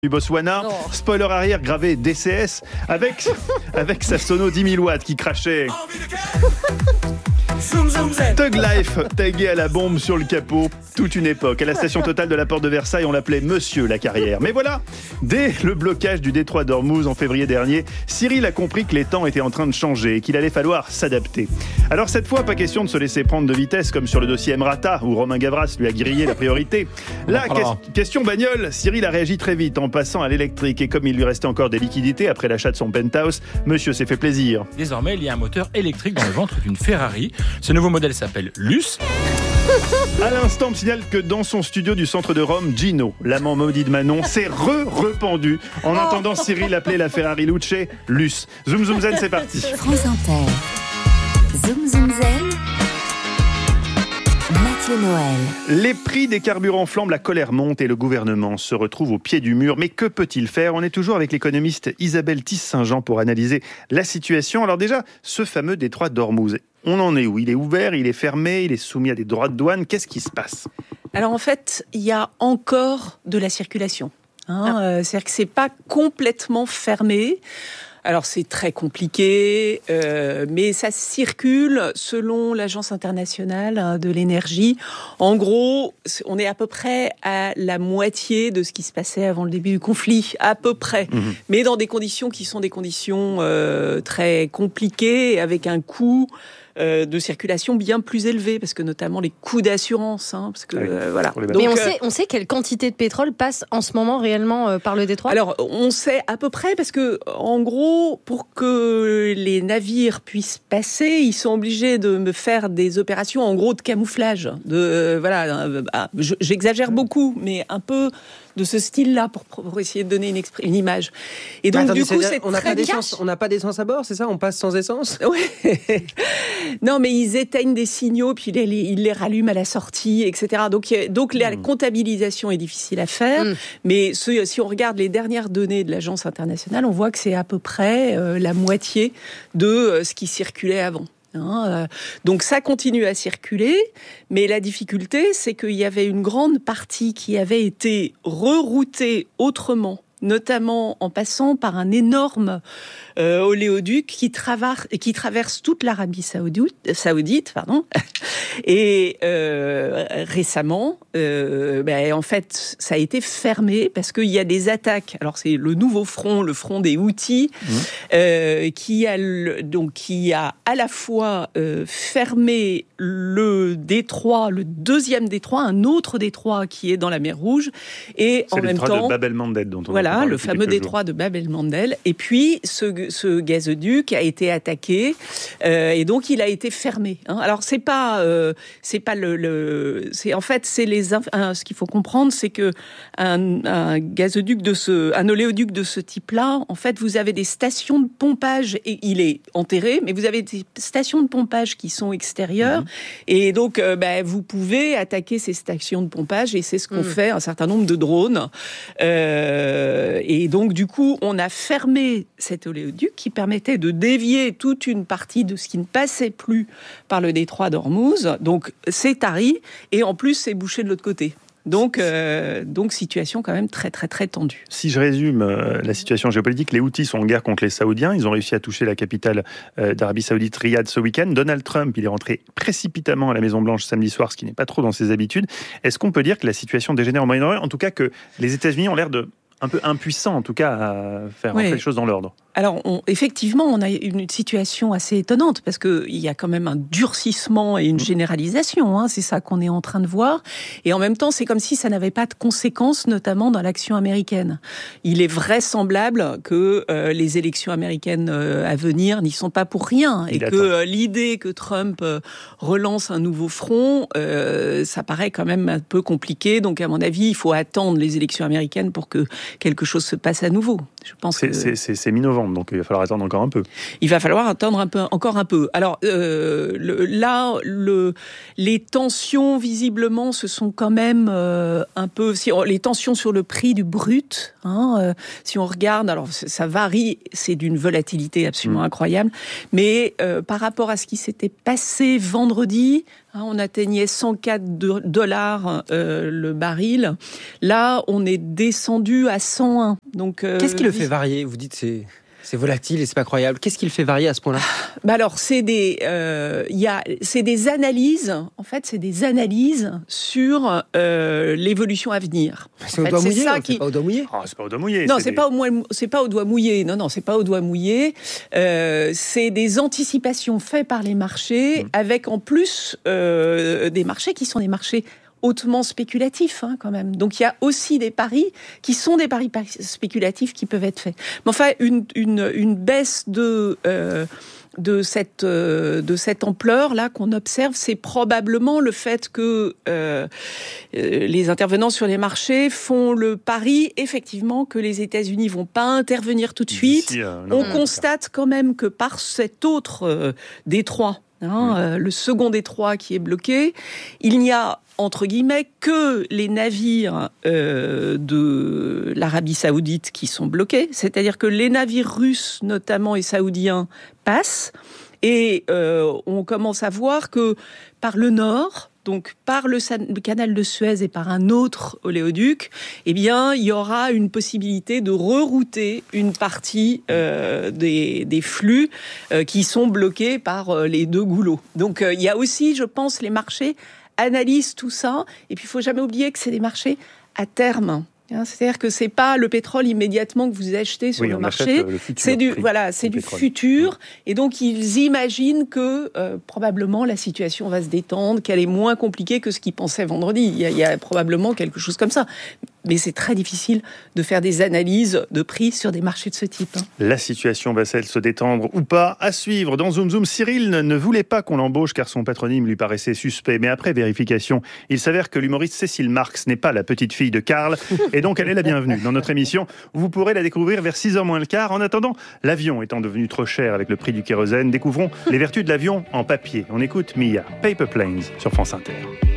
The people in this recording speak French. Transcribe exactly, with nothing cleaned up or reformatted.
du Botswana, non. Spoiler arrière gravé D C S avec, avec sa sono dix mille watts qui crachait. Thug Life, tagué à la bombe sur le capot, toute une époque. À la station Total de la Porte de Versailles, on l'appelait Monsieur la Carrière. Mais voilà, dès le blocage du détroit d'Ormuz en février dernier, Cyril a compris que les temps étaient en train de changer et qu'il allait falloir s'adapter. Alors cette fois, pas question de se laisser prendre de vitesse comme sur le dossier Emrata, où Romain Gavras lui a grillé la priorité. Là, que- question bagnole, Cyril a réagi très vite en passant à l'électrique. Et comme il lui restait encore des liquidités après l'achat de son penthouse, Monsieur s'est fait plaisir. Désormais, il y a un moteur électrique dans le ventre d'une Ferrari. Ce nouveau modèle s'appelle Luce. À l'instant, on me signale que dans son studio du centre de Rome, Gino, l'amant maudit de Manon, s'est re-rependu en entendant Cyril appeler la Ferrari Luce Luce. Zoom Zoom Zen, c'est parti. France Inter. Zoom Zoom Zen. Mathieu Noël. Les prix des carburants flambent, la colère monte et le gouvernement se retrouve au pied du mur. Mais que peut-il faire ? On est toujours avec l'économiste Isabelle Tisse-Saint-Jean pour analyser la situation. Alors déjà, ce fameux détroit d'Ormuz, on en est où ? Il est ouvert, il est fermé, il est soumis à des droits de douane. Qu'est-ce qui se passe ? Alors en fait, il y a encore de la circulation. Hein, ah. euh, c'est-à-dire que c'est pas complètement fermé. Alors c'est très compliqué, euh, mais ça circule selon l'Agence internationale de l'énergie. En gros, on est à peu près à la moitié de ce qui se passait avant le début du conflit, à peu près. Mmh. Mais dans des conditions qui sont des conditions euh, très compliquées, avec un coût Euh, de circulation bien plus élevé, parce que notamment les coûts d'assurance, hein, parce que oui, euh, voilà. Donc, mais on, euh, sait, on sait quelle quantité de pétrole passe en ce moment réellement euh, par le détroit ? Alors, on sait à peu près, parce que en gros, pour que les navires puissent passer, ils sont obligés de me faire des opérations en gros de camouflage. De euh, voilà, euh, bah, je, j'exagère beaucoup, mais un peu de ce style-là pour, pour essayer de donner une, expr- une image. Et donc, attendez, du coup, c'est, on n'a pas d'essence, on n'a pas d'essence à bord, c'est ça ? On passe sans essence ? Ouais. Non, mais ils éteignent des signaux, puis ils les, ils les rallument à la sortie, et cetera. Donc, donc la mmh. comptabilisation est difficile à faire. Mmh. Mais ce, si on regarde les dernières données de l'Agence internationale, on voit que c'est à peu près euh, la moitié de euh, ce qui circulait avant. Hein, euh, donc ça continue à circuler, mais la difficulté, c'est qu'il y avait une grande partie qui avait été reroutée autrement, notamment en passant par un énorme euh, oléoduc qui traverse, qui traverse toute l'Arabie saoudite, saoudite pardon. Et euh, récemment, euh, ben, en fait, ça a été fermé parce qu'il y a des attaques. Alors c'est le nouveau front, le front des Houthis, mmh. euh, qui a le, donc qui a à la fois euh, fermé le détroit, le deuxième détroit, un autre détroit qui est dans la mer Rouge, et c'est en même temps, le détroit de Bab el-Mandeb dont on voilà, le fameux détroit de Bab el-Mandeb. Et puis ce, ce gazoduc a été attaqué, euh, et donc il a été fermé. Hein. Alors c'est pas, euh, c'est pas le, le, c'est en fait c'est les, un, ce qu'il faut comprendre, c'est que un, un gazoduc de ce, un oléoduc de ce type-là, en fait, vous avez des stations de pompage et il est enterré, mais vous avez des stations de pompage qui sont extérieures, mmh. et donc euh, ben, vous pouvez attaquer ces stations de pompage, et c'est ce qu'ont mmh. fait un certain nombre de drones. Euh, et donc du coup, on a fermé cet oléoduc qui permettait de dévier toute une partie de ce qui ne passait plus par le détroit d'Ormuz. Donc c'est tari, et en plus c'est bouché de l'autre côté. Donc, euh, donc situation quand même très très très tendue. Si je résume euh, la situation géopolitique, les Houthis sont en guerre contre les Saoudiens. Ils ont réussi à toucher la capitale euh, d'Arabie Saoudite, Riyad, ce week-end. Donald Trump, il est rentré précipitamment à la Maison-Blanche samedi soir, ce qui n'est pas trop dans ses habitudes. Est-ce qu'on peut dire que la situation dégénère au Moyen-Orient ? En tout cas, que les États-Unis ont l'air de un peu impuissants, en tout cas, à faire oui. rentrer les choses dans l'ordre. Alors, on, effectivement, on a une situation assez étonnante, parce qu'il y a quand même un durcissement et une généralisation, hein, c'est ça qu'on est en train de voir, et en même temps, c'est comme si ça n'avait pas de conséquences, notamment dans l'action américaine. Il est vraisemblable que euh, les élections américaines euh, à venir n'y sont pas pour rien, et Il que euh, l'idée que Trump euh, relance un nouveau front, euh, ça paraît quand même un peu compliqué, donc à mon avis, il faut attendre les élections américaines pour que quelque chose se passe à nouveau. Je pense c'est, que... c'est, c'est, c'est mi-novembre, donc il va falloir attendre encore un peu. Il va falloir attendre un peu, encore un peu. Alors euh, le, là, le, les tensions visiblement se sont quand même euh, un peu, si on, les tensions sur le prix du brut. Hein, euh, si on regarde, alors ça varie, c'est d'une volatilité absolument mmh. incroyable. Mais euh, par rapport à ce qui s'était passé vendredi, On atteignait cent quatre dollars euh, le baril. Là, on est descendu à cent un. Donc, euh, qu'est-ce qui le fait varier ? Vous dites c'est c'est volatile et c'est pas croyable. Qu'est-ce qui le fait varier à ce point-là ? Bah alors, c'est des, euh, y a, c'est des analyses. En fait, c'est des analyses sur euh, l'évolution à venir. C'est au doigt mouillé. C'est pas au doigt mouillé. Oh, c'est pas au doigt mouillé. Non, c'est, c'est des... pas au moins, c'est pas au doigt mouillé. Non, non, c'est pas au doigt mouillé. Euh, c'est des anticipations faites par les marchés, mmh. avec en plus euh, des marchés qui sont des marchés hautement spéculatifs, hein, quand même. Donc il y a aussi des paris qui sont des paris spéculatifs qui peuvent être faits. Mais enfin, une, une, une baisse de euh, de cette euh, de cette ampleur là qu'on observe, c'est probablement le fait que euh, euh, les intervenants sur les marchés font le pari effectivement que les États-Unis vont pas intervenir tout de suite. D'ici, euh, non, On non, constate quand même que par cet autre euh, détroit, hein, oui. euh, le second détroit qui est bloqué, il n'y a entre guillemets, que les navires euh, de l'Arabie Saoudite qui sont bloqués. C'est-à-dire que les navires russes, notamment, et saoudiens, passent. Et euh, on commence à voir que par le nord, donc par le, le canal de Suez et par un autre oléoduc, eh bien, il y aura une possibilité de rerouter une partie euh, des, des flux euh, qui sont bloqués par euh, les deux goulots. Donc, euh, il y a aussi, je pense, les marchés analyse tout ça, et puis il ne faut jamais oublier que c'est des marchés à terme. C'est-à-dire que c'est pas le pétrole immédiatement que vous achetez sur oui, le marché, le futur, c'est du voilà, c'est du pétrole. futur, et donc ils imaginent que euh, probablement la situation va se détendre, qu'elle est moins compliquée que ce qu'ils pensaient vendredi. Il y a, il y a probablement quelque chose comme ça. Mais c'est très difficile de faire des analyses de prix sur des marchés de ce type. Hein. La situation va-t-elle se détendre ou pas ? À suivre. Dans Zoom Zoom, Cyril ne voulait pas qu'on l'embauche car son patronyme lui paraissait suspect. Mais après vérification, il s'avère que l'humoriste Cécile Marx n'est pas la petite fille de Karl. Et donc elle est la bienvenue dans notre émission. Vous pourrez la découvrir vers six heures moins le quart. En attendant, l'avion étant devenu trop cher avec le prix du kérosène, découvrons les vertus de l'avion en papier. On écoute Mia, Paper Planes sur France Inter.